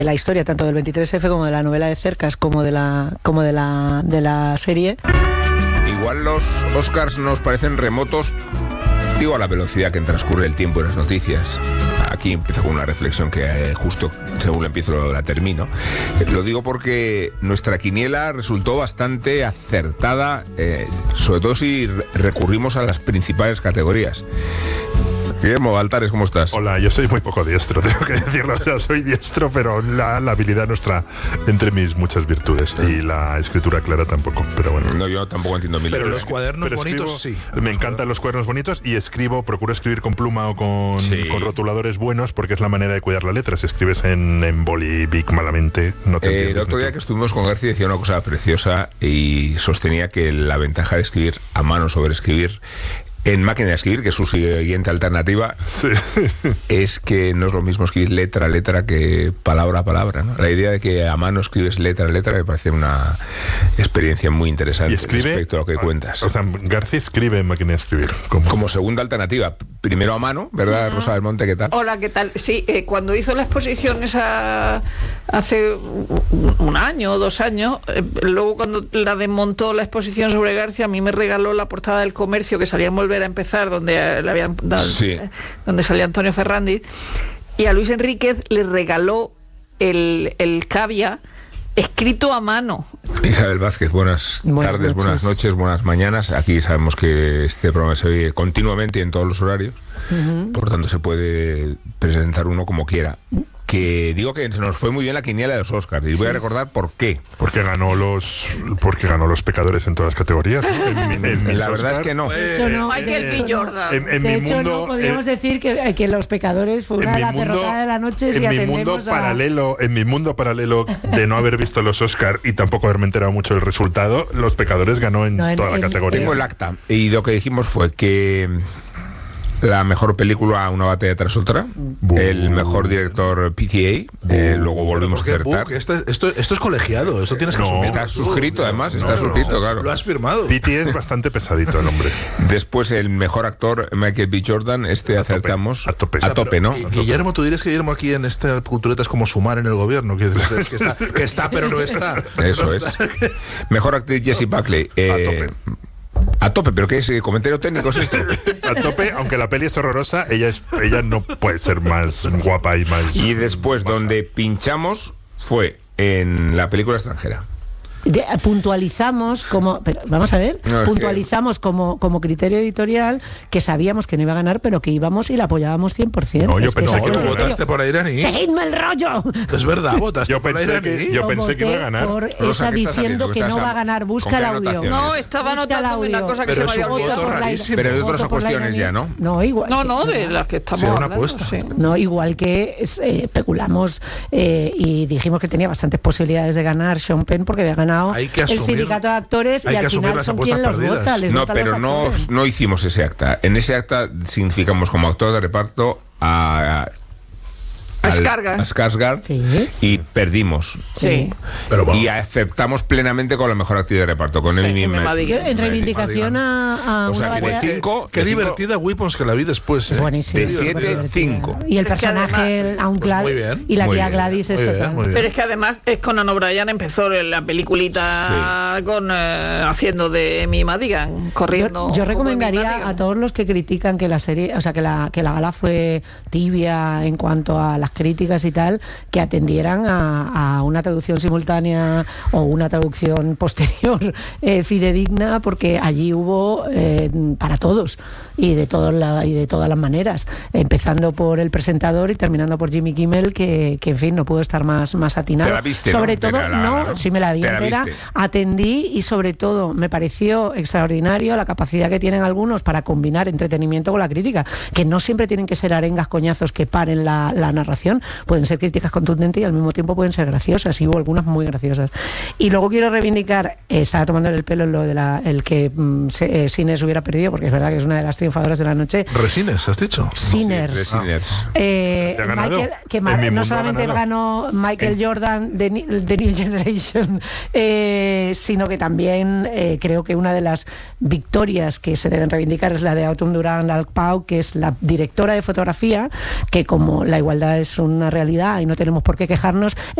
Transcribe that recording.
la historia tanto del 23F como de la novela de Cercas como de la serie. Igual los Oscars nos parecen remotos, digo, a la velocidad que transcurre el tiempo y las noticias. Aquí empiezo con una reflexión que justo según la empiezo la termino. Lo digo porque nuestra quiniela resultó bastante acertada, sobre todo si recurrimos a las principales categorías. Guillermo Altares, ¿cómo estás? Hola, yo soy muy poco diestro, tengo que decirlo. O sea, soy diestro, pero la habilidad no está entre mis muchas virtudes. Y la escritura clara tampoco, pero bueno. No, yo tampoco entiendo mil. Pero los cuadernos bonitos, sí. Me encantan los cuadernos bonitos y procuro escribir con pluma o con rotuladores buenos, porque es la manera de cuidar la letra. Si escribes en boli big malamente, no te entiendes. El otro día que estuvimos con García decía una cosa preciosa y sostenía que la ventaja de escribir a mano sobre escribir en máquina de escribir, que es su siguiente alternativa, sí, es que no es lo mismo escribir letra a letra que palabra a palabra, ¿no? La idea de que a mano escribes letra a letra me parece una experiencia muy interesante respecto a lo que cuentas. O sea, García escribe en máquina de escribir. Como segunda alternativa. Primero a mano, ¿verdad, Rosa del Monte? ¿Qué tal? Hola, ¿qué tal? Sí, cuando hizo la exposición esa hace un año o 2 años, luego cuando la desmontó la exposición sobre García, a mí me regaló la portada del Comercio, que salía en Volver a Empezar, donde le habían dado, sí, donde salía Antonio Ferrandis, y a Luis Enríquez le regaló el Cavia escrito a mano. Isabel Vázquez, buenas tardes, buenas noches, buenas mañanas. Aquí sabemos que este programa se oye continuamente y en todos los horarios, por tanto se puede presentar uno como quiera. Que digo que se nos fue muy bien la quiniela de los Oscars y voy a recordar por qué. Porque ganó los Pecadores en todas las categorías, ¿no? La verdad es que no. De hecho, no. Michael B. Jordan. De hecho, no podríamos decir que Los Pecadores fue una de las derrotadas de la noche. En mi mundo paralelo de no haber visto los Oscars y tampoco haberme enterado mucho del resultado, Los Pecadores ganó en toda la categoría. Tengo el acta y lo que dijimos fue que la mejor película, Una batalla tras otra. El mejor director, PTA. Luego volvimos a acertar. Esto es colegiado, esto tienes que asumir. Está suscrito, además, está suscrito, claro. Lo has firmado. PTA es bastante pesadito el hombre. Después, el mejor actor, Michael B. Jordan. Acertamos a tope, ¿no? Guillermo, tú dirías que Guillermo aquí en esta cultureta es como Sumar en el gobierno, que está pero no está. Eso es. Mejor actriz, Jessie Buckley. A tope, ¿pero qué es? ¿Comentario técnico es esto? A tope, aunque la peli es horrorosa, ella no puede ser más guapa y más... Y después, donde pinchamos fue en la película extranjera. Puntualizamos como criterio editorial que sabíamos que no iba a ganar, pero que íbamos y la apoyábamos 100%. No, yo pensé que tú votaste por Iraní. ¡Seguidme el rollo! Es verdad, votaste por Iraní. Yo pensé que iba a ganar. Por esa diciendo que no va a ganar. Busca el audio. No, estaba anotando una cosa que se me había olvidado. Pero de otras cuestiones ya, ¿no? No, igual. No, de las que estamos hablando. Una apuesta. Sí. No, igual que especulamos y dijimos que tenía bastantes posibilidades de ganar Sean Penn porque había ganado el sindicato de actores y al final son quien los vota. No, pero no hicimos ese acta. En ese acta significamos como actor de reparto a Skarsgård, sí, y perdimos. Sí. Pero bueno. Y aceptamos plenamente con la mejor actriz de reparto, con Emmy Madigan. En reivindicación a o sea, una que de 5... Qué divertida Weapons, que la vi después. Buenísimo. De 7, 5. Y el personaje, y la tía Gladys es total. Pero es que además Conan O'Brien empezó la peliculita haciendo de Emmy Madigan, corriendo. Yo recomendaría a todos los que critican que la serie, o sea, que la gala fue tibia en cuanto a las críticas y tal, que atendieran a una traducción simultánea o una traducción posterior fidedigna, porque allí hubo para todos y de todas las maneras, empezando por el presentador y terminando por Jimmy Kimmel, que en fin, no pudo estar más atinado. ¿Te la viste, sobre no? todo, sí me la vi entera, atendí y sobre todo me pareció extraordinario la capacidad que tienen algunos para combinar entretenimiento con la crítica, que no siempre tienen que ser arengas, coñazos que paren la narración, pueden ser críticas contundentes y al mismo tiempo pueden ser graciosas, y hubo algunas muy graciosas. Y luego quiero reivindicar, estaba tomando el pelo en lo de el que Sinners hubiera perdido, porque es verdad que es una de las triunfadoras de la noche. ¿Resines, has dicho? Sinners. Sí, Michael, que no solamente ganó Michael Jordan de New Generation, sino que también creo que una de las victorias que se deben reivindicar es la de Autumn Durand-Alpau, que es la directora de fotografía, que como la igualdad es es una realidad y no tenemos por qué quejarnos.